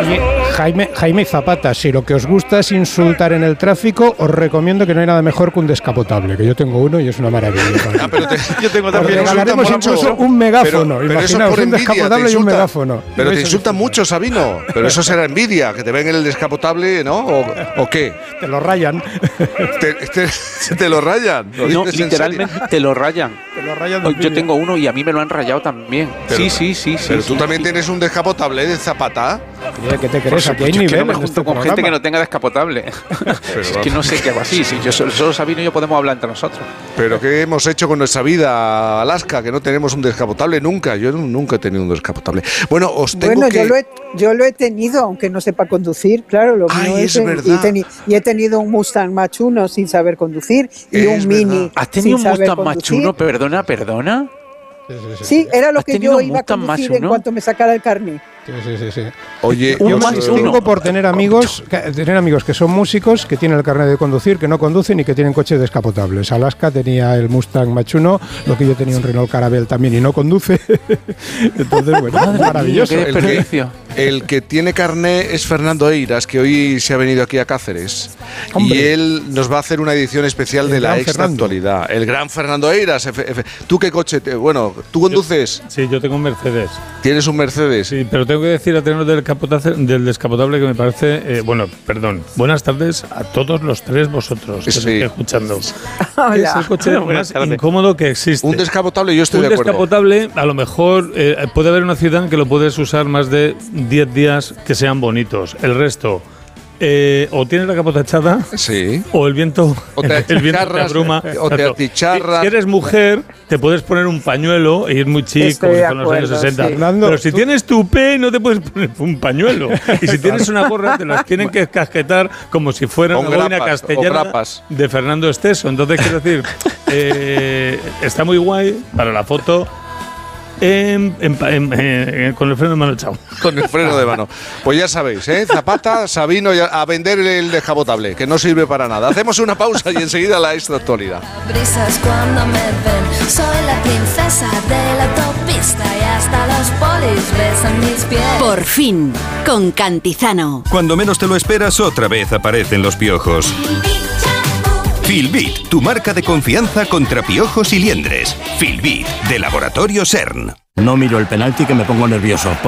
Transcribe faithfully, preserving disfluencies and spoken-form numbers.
Oye, Jaime, Jaime y Zapata, si lo que os gusta es insultar en el tráfico, os recomiendo que no hay nada mejor que un descapotable, que yo tengo uno y es una maravilla. Ah, pero te, yo tengo también. Os regalaremos incluso un megáfono. Pero, pero Imaginaos, eso por un envidia, descapotable y un megáfono. Pero te insultan mucho, Sabino. Pero eso será envidia, que te ven en el descapotable, ¿no? ¿O, o qué? Te lo rayan. Te, te, te lo rayan. ¿Lo no, literalmente te lo rayan. Te lo rayan yo tengo uno y a mí me lo han rayado también. Pero, sí, sí, sí. Pero sí, tú sí, también sí. tienes un descapotable de Zapata. Oye, ¿qué te crees? Aquí hay Yo nivel. que no me en junto este con programa. gente que no tenga descapotable. Es que no sé qué hago así. Si yo solo, solo Sabino y yo podemos hablar entre nosotros. Pero ¿qué hemos hecho con nuestra vida, Alaska? Que no tenemos un descapotable nunca. Yo nunca he tenido un descapotable. Bueno, os tengo bueno, que... yo lo he, yo lo he tenido, aunque no sepa conducir, claro, lo Ay, mío es es, verdad. y, teni, y he tenido un Mustang Mach uno sin saber conducir y Es un verdad. Mini ¿Has tenido un sin saber Mustang Mach conducir. uno? Perdona, perdona. Sí, sí, sí, Sí, era lo ¿Has que tenido yo un iba a Mustang Mach conducir en uno? cuanto me sacara el carnet. Sí, sí, sí, sí. Oye, Un Yo Mach me uno. distingo por tener amigos, que, tener amigos que son músicos, que tienen el carnet de conducir, que no conducen y que tienen coches descapotables. Alaska tenía el Mustang Mach uno, lo que yo tenía un Renault Caravelle también y no conduce. Entonces, bueno, Madre maravilloso. mía, qué el que, desperdicio. el que tiene carné es Fernando Eiras, que hoy se ha venido aquí a Cáceres. Hombre. Y él nos va a hacer una edición especial El de la gran extra Fernando. actualidad. El gran Fernando Eiras. Efe, efe. ¿Tú qué coche? Te, bueno, ¿tú conduces? Sí, yo tengo un Mercedes. ¿Tienes un Mercedes? Sí, pero tengo que decir a tenor del, capotace- del descapotable que me parece... eh, bueno, perdón. Buenas tardes a todos los tres vosotros que Sí. estáis escuchando. Hola. Es el coche Buenas más tardes. incómodo que existe. Un descapotable, yo estoy Un de acuerdo. descapotable, a lo mejor eh, puede haber una ciudad en que lo puedes usar más de diez días que sean bonitos. El resto, eh, o tienes la capota echada, Sí. o el viento, O te el viento te achicharras, abruma. o te Exacto. achicharras. Si, si eres mujer, te puedes poner un pañuelo e ir muy chico, Estoy como de si fueran los años acuerdo, sesenta. sí. Fernando, Pero si tú- tienes tupé, no te puedes poner un pañuelo. Y si tienes una gorra, te las tienen que casquetar como si fuera Con una boina grapas, o castellana grapas. de Fernando Esteso. Entonces, quiero decir, eh, está muy guay para la foto. En, en, en, en, con el freno de mano echado. Con el freno de mano. Pues ya sabéis, ¿eh? Zapata, Sabino, ya- a vender el descapotable, que no sirve para nada. Hacemos una pausa y enseguida la extra actualidad. Brisas cuando me ven, soy la princesa de la autopista y hasta los polis besan mis pies. Por fin, con Cantizano. Cuando menos te lo esperas, otra vez aparecen los piojos. Filbit, tu marca de confianza contra piojos y liendres. Filbit, de Laboratorio CERN. No miro el penalti que me pongo nervioso.